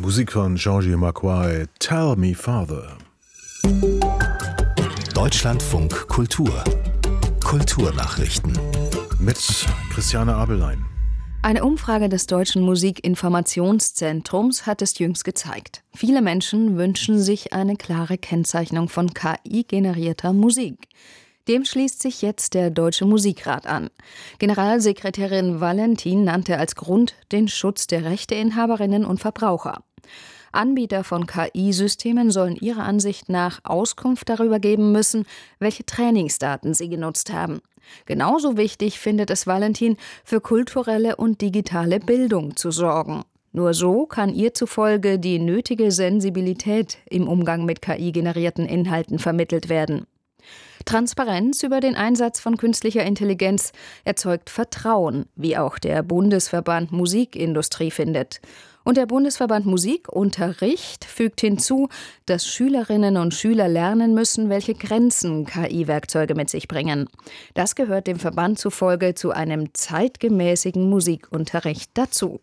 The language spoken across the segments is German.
Musik von Georgie Maguire, Tell Me Father. Deutschlandfunk Kultur. Kulturnachrichten. Mit Christiane Abelein. Eine Umfrage des Deutschen Musikinformationszentrums hat es jüngst gezeigt. Viele Menschen wünschen sich eine klare Kennzeichnung von KI-generierter Musik. Dem schließt sich jetzt der Deutsche Musikrat an. Generalsekretärin Valentin nannte als Grund den Schutz der Rechteinhaberinnen und Verbraucher. Anbieter von KI-Systemen sollen ihrer Ansicht nach Auskunft darüber geben müssen, welche Trainingsdaten sie genutzt haben. Genauso wichtig findet es Valentin, für kulturelle und digitale Bildung zu sorgen. Nur so kann ihr zufolge die nötige Sensibilität im Umgang mit KI-generierten Inhalten vermittelt werden. Transparenz über den Einsatz von künstlicher Intelligenz erzeugt Vertrauen, wie auch der Bundesverband Musikindustrie findet. Und der Bundesverband Musikunterricht fügt hinzu, dass Schülerinnen und Schüler lernen müssen, welche Grenzen KI-Werkzeuge mit sich bringen. Das gehört dem Verband zufolge zu einem zeitgemäßen Musikunterricht dazu.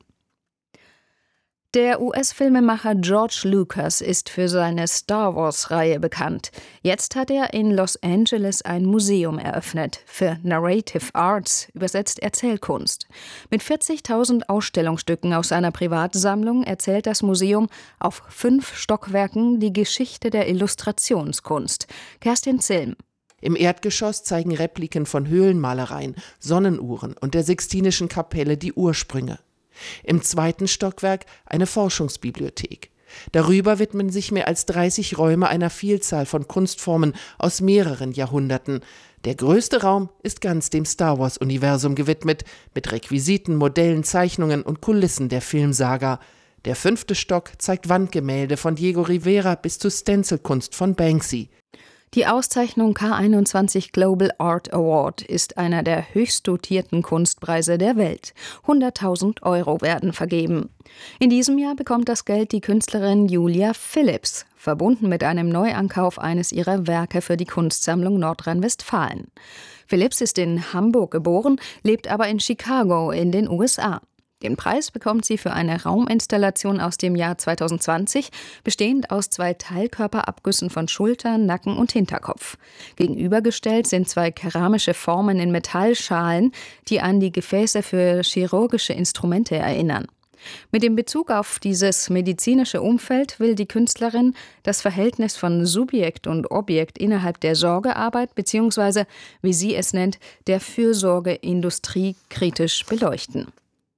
Der US-Filmemacher George Lucas ist für seine Star-Wars-Reihe bekannt. Jetzt hat er in Los Angeles ein Museum eröffnet für Narrative Arts, übersetzt Erzählkunst. Mit 40.000 Ausstellungsstücken aus seiner Privatsammlung erzählt das Museum auf 5 Stockwerken die Geschichte der Illustrationskunst. Kerstin Zilm. Im Erdgeschoss zeigen Repliken von Höhlenmalereien, Sonnenuhren und der Sixtinischen Kapelle die Ursprünge. Im 2. Stockwerk eine Forschungsbibliothek. Darüber widmen sich mehr als 30 Räume einer Vielzahl von Kunstformen aus mehreren Jahrhunderten. Der größte Raum ist ganz dem Star-Wars-Universum gewidmet, mit Requisiten, Modellen, Zeichnungen und Kulissen der Filmsaga. Der 5. Stock zeigt Wandgemälde von Diego Rivera bis zur Stencilkunst von Banksy. Die Auszeichnung K21 Global Art Award ist einer der höchst dotierten Kunstpreise der Welt. 100.000 € werden vergeben. In diesem Jahr bekommt das Geld die Künstlerin Julia Phillips, verbunden mit einem Neuankauf eines ihrer Werke für die Kunstsammlung Nordrhein-Westfalen. Phillips ist in Hamburg geboren, lebt aber in Chicago in den USA. Den Preis bekommt sie für eine Rauminstallation aus dem Jahr 2020, bestehend aus 2 Teilkörperabgüssen von Schulter, Nacken und Hinterkopf. Gegenübergestellt sind 2 keramische Formen in Metallschalen, die an die Gefäße für chirurgische Instrumente erinnern. Mit dem Bezug auf dieses medizinische Umfeld will die Künstlerin das Verhältnis von Subjekt und Objekt innerhalb der Sorgearbeit bzw., wie sie es nennt, der Fürsorgeindustrie kritisch beleuchten.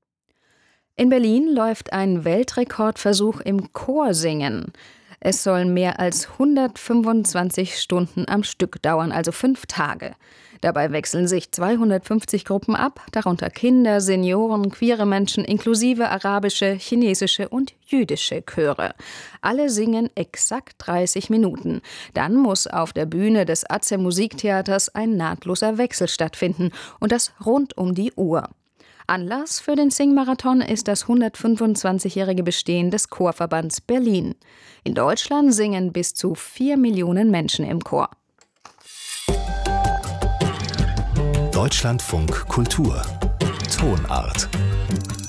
In Berlin läuft ein Weltrekordversuch im Chorsingen. Es soll mehr als 125 Stunden am Stück dauern, also 5 Tage. Dabei wechseln sich 250 Gruppen ab, darunter Kinder, Senioren, queere Menschen inklusive arabische, chinesische und jüdische Chöre. Alle singen exakt 30 Minuten. Dann muss auf der Bühne des Atze Musiktheaters ein nahtloser Wechsel stattfinden und das rund um die Uhr. Anlass für den Singmarathon ist das 125-jährige Bestehen des Chorverbands Berlin. In Deutschland singen bis zu 4 Millionen Menschen im Chor. Deutschlandfunk Kultur. Tonart.